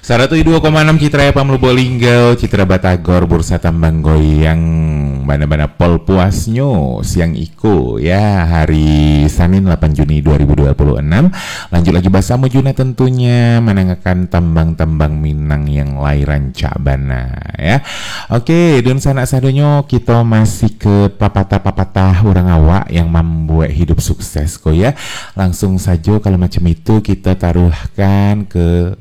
102,6 Citra FM Lubulingga, Citra Batagor, Bursa Tambang Goyang, mana-mana pol puasnyo siang iko ya hari Senin 8 Juni 2026. Lanjut lagi bahasa mujuna tentunya menangakan tambang-tambang Minang yang lairan Cabana ya. Oke, dan sanak sadonyo kita masih ke papatah-papatah orang awak yang membuat hidup sukses kok ya. Langsung saja kalau macam itu kita taruhkan ke